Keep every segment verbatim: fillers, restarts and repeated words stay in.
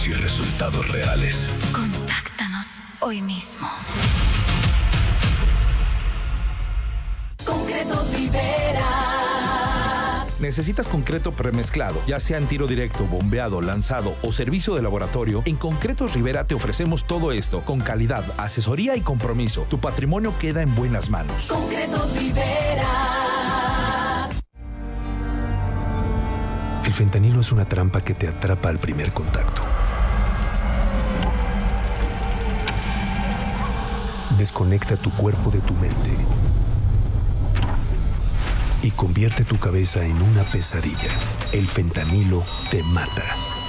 y resultados reales. Contáctanos hoy mismo. Concretos Rivera. ¿Necesitas concreto premezclado, ya sea en tiro directo, bombeado, lanzado o servicio de laboratorio? En Concretos Rivera te ofrecemos todo esto con calidad, asesoría y compromiso. Tu patrimonio queda en buenas manos. Concretos Rivera. El fentanilo es una trampa que te atrapa al primer contacto. Desconecta tu cuerpo de tu mente y convierte tu cabeza en una pesadilla. El fentanilo te mata.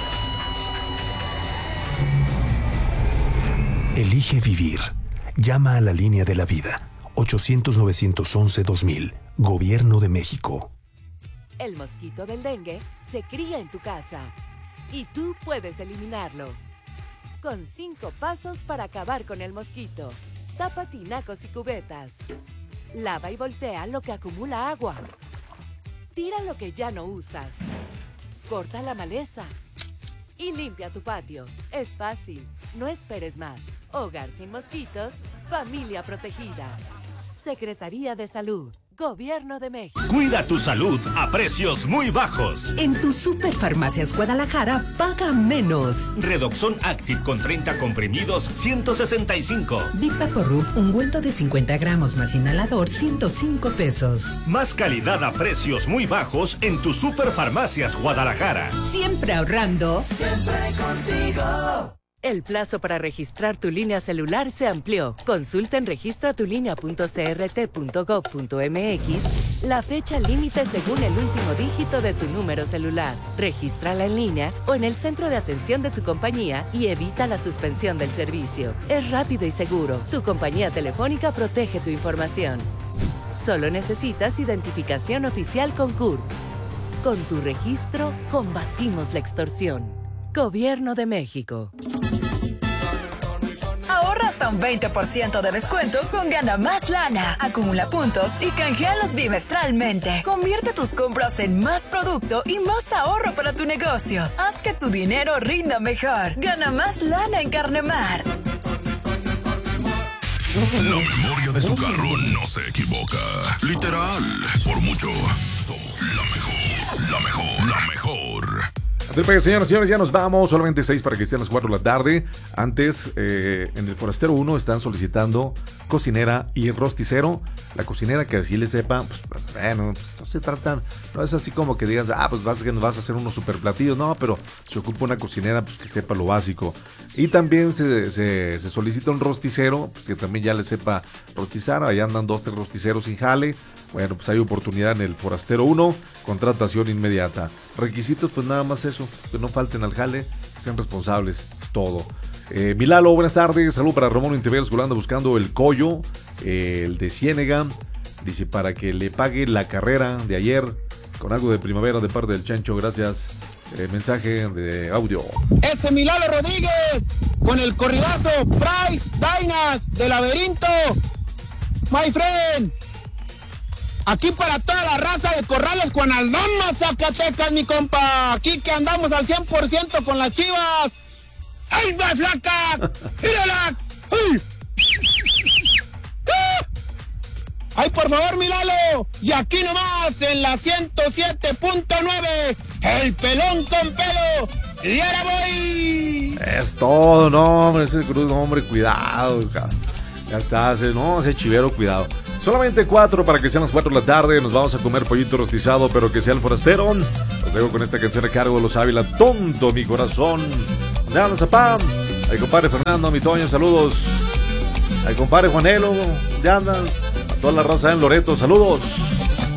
Elige vivir. Llama a la línea de la vida. ochocientos, novecientos once, dos mil. Gobierno de México. El mosquito del dengue se cría en tu casa y tú puedes eliminarlo. Con cinco pasos para acabar con el mosquito. Tapa tinacos y cubetas. Lava y voltea lo que acumula agua. Tira lo que ya no usas. Corta la maleza. Y limpia tu patio. Es fácil. No esperes más. Hogar sin mosquitos. Familia protegida. Secretaría de Salud. Gobierno de México. Cuida tu salud a precios muy bajos. En tu Superfarmacias Guadalajara, paga menos. Redoxon Active con treinta comprimidos, ciento sesenta y cinco. Big Vaporub, ungüento de cincuenta gramos más inhalador, ciento cinco pesos. Más calidad a precios muy bajos en tu Superfarmacias Guadalajara. Siempre ahorrando. Siempre contigo. El plazo para registrar tu línea celular se amplió. Consulta en registra tu línea punto c r t punto gov punto m x la fecha límite según el último dígito de tu número celular. Regístrala en línea o en el centro de atención de tu compañía y evita la suspensión del servicio. Es rápido y seguro. Tu compañía telefónica protege tu información. Solo necesitas identificación oficial con C U R P. Con tu registro, combatimos la extorsión. Gobierno de México. Ahorra hasta un veinte por ciento de descuento con Gana Más Lana. Acumula puntos y canjealos bimestralmente. Convierte tus compras en más producto y más ahorro para tu negocio. Haz que tu dinero rinda mejor. Gana Más Lana en Carnemar. La memoria de tu carro no se equivoca. Literal. Por mucho. La mejor. La mejor. La mejor. Señoras y señores, ya nos vamos. Solamente seis para que estén las cuatro de la tarde. Antes, eh, en el Forastero uno están solicitando cocinera y rosticero. La cocinera que así le sepa, pues, pues bueno, pues, no se trata, no es así como que digas, ah, pues vas, que nos vas a hacer unos super platillos. No, pero se ocupa una cocinera pues, que sepa lo básico. Y también se, se, se solicita un rosticero, pues que también ya le sepa rostizar. Allá andan dos, tres rosticeros sin jale. Bueno, pues hay oportunidad en el Forastero uno, contratación inmediata. Requisitos, pues nada más eso, que no falten al jale, que sean responsables, todo. Eh, Milalo, buenas tardes, salud para Ramón Intiveros, que anda buscando el Collo, eh, el de Ciénega, dice para que le pague la carrera de ayer, con algo de primavera de parte del Chancho, gracias. Eh, mensaje de audio. Ese Milalo Rodríguez, con el corridazo Price Dainas de Laberinto, my friend. Aquí para toda la raza de Corrales, Guanaldama, Zacatecas, mi compa. Aquí que andamos al cien por ciento con las Chivas. ¡Ay, va flaca! ¡Mírala! ¡Ay! ¡Ay, por favor, Milalo! Y aquí nomás, en la ciento siete punto nueve, el pelón con pelo. ¡Y ahora voy! Es todo, no, hombre, ese cruz, no, hombre, cuidado, ya está, no, ese chivero, cuidado. Solamente cuatro para que sean las cuatro de la tarde. Nos vamos a comer pollito rostizado, pero que sea el forastero. Los dejo con esta canción a cargo de los Ávila. Tonto mi corazón. Ya no zapam. Ay, compadre Fernando, mi Toño, saludos. Ay, compadre Juanelo, ya andan. A toda la raza en Loreto, saludos.